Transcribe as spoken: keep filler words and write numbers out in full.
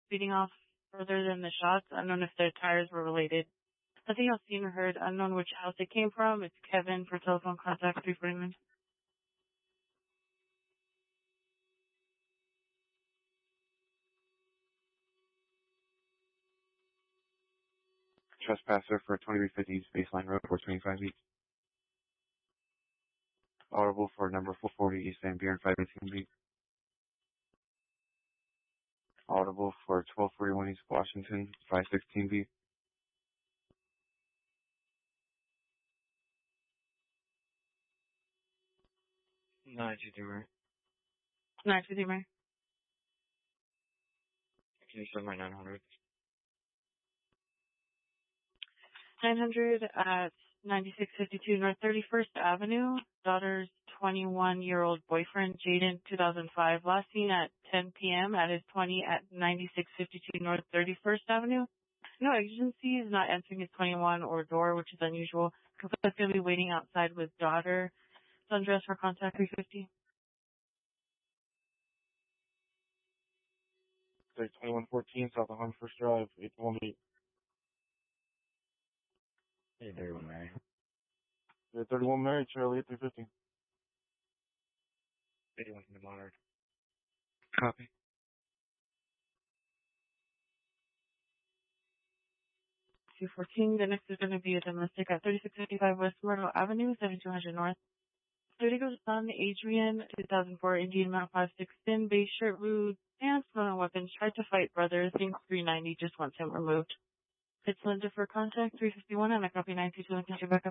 speeding off further than the shots. Unknown if their tires were related. Nothing else seen or heard. Unknown which house it came from. It's Kevin for telephone contact three forty-nine. Trespasser for twenty-three fifty East Baseline Road, four twenty-five East. Audible for number four forty East Van Buren, five eighteen B. Audible for twelve forty-one East Washington, five sixteen B. nine two three, Mary. nine two three, Mary. Can you send my nine hundred? nine hundred at ninety-six fifty-two North thirty-first Avenue. Daughter's twenty-one-year-old boyfriend, Jaden, two thousand five. Last seen at ten p.m. at his twenty at ninety-six fifty-two North thirty-first Avenue. No exigency, is not answering his twenty-one or door, which is unusual. Conflict going to be waiting outside with daughter. Sundress for contact three fifty. twenty-one fourteen South of First Drive, eight one eight. Hey, thirty-one, Mary. Yeah, thirty-one Mary, Charlie, eight three fifty. eighty-one from the Monarch. Copy. two fourteen. The next is going to be a domestic at thirty-six fifty-five West Myrtle Avenue, seventy-two hundred North. thirty goes on Adrian, two thousand four, Indian Mount five six thin, beige shirt, rude, and smelling weapons. Tried to fight brother. Thinks three ninety, just wants him removed. It's Linda for contact three fifty-one, and I copy nine two two and can you back up?